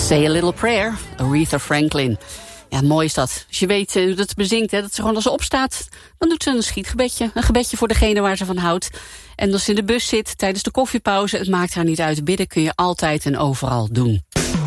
Say a Little Prayer, Aretha Franklin. Ja, mooi is dat. Als je weet hoe dat bezingt, hè, dat ze gewoon als ze opstaat, dan doet ze een schietgebedje. Een gebedje voor degene waar ze van houdt. En als ze in de bus zit, tijdens de koffiepauze, het maakt haar niet uit. Bidden kun je altijd en overal doen.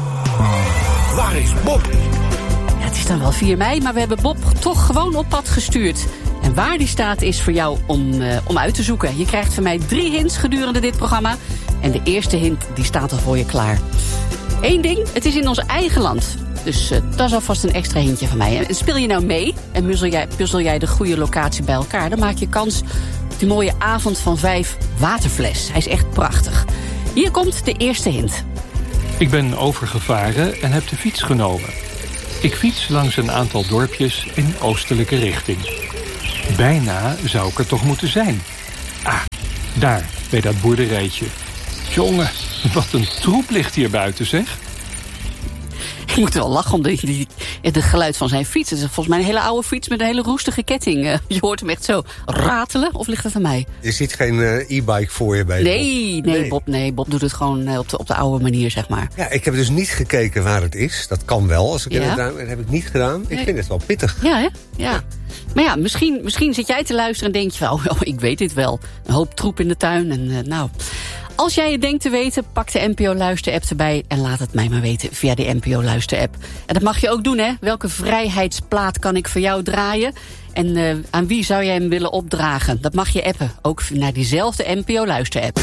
Waar is Bob? Ja, het is dan wel 4 mei, maar we hebben Bob toch gewoon op pad gestuurd. En waar die staat is voor jou om uit te zoeken. Je krijgt van mij 3 hints gedurende dit programma. En de eerste hint die staat al voor je klaar. 1 ding, het is in ons eigen land. Dus dat is alvast een extra hintje van mij. En speel je nou mee en puzzel jij de goede locatie bij elkaar, dan maak je kans op die mooie avond van 5 waterfles. Hij is echt prachtig. Hier komt de eerste hint. Ik ben overgevaren en heb de fiets genomen. Ik fiets langs een aantal dorpjes in oostelijke richting. Bijna zou ik er toch moeten zijn. Ah, daar, bij dat boerderijtje. Jongen, wat een troep ligt hier buiten, zeg. Ik moet wel lachen om het geluid van zijn fiets. Het is volgens mij een hele oude fiets met een hele roestige ketting. Je hoort hem echt zo ratelen, of ligt het aan mij? Je ziet geen e-bike voor je bij Bob. Nee, Bob doet het gewoon op de oude manier, zeg maar. Ja, ik heb dus niet gekeken waar het is. Dat kan wel, als ik in het ruim. Dat heb ik niet gedaan. Ik vind het wel pittig. Ja, hè? Ja. Maar ja, misschien zit jij te luisteren en denk je wel, ik weet dit wel. Een hoop troep in de tuin en nou... Als jij het denkt te weten, pak de NPO Luister-app erbij en laat het mij maar weten via de NPO Luister-app. En dat mag je ook doen, hè? Welke vrijheidsplaat kan ik voor jou draaien? En aan wie zou jij hem willen opdragen? Dat mag je appen, ook naar diezelfde NPO Luister-app.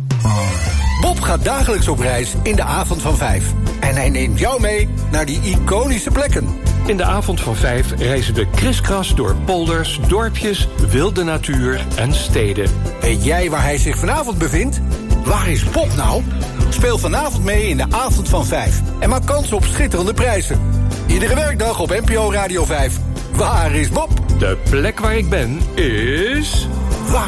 Bob gaat dagelijks op reis in de avond van 5. En hij neemt jou mee naar die iconische plekken. In de avond van 5 reizen we kriskras door polders, dorpjes, wilde natuur en steden. Weet jij waar hij zich vanavond bevindt? Waar is Bob nou? Speel vanavond mee in de avond van 5. En maak kans op schitterende prijzen. Iedere werkdag op NPO Radio 5. Waar is Bob? De plek waar ik ben is...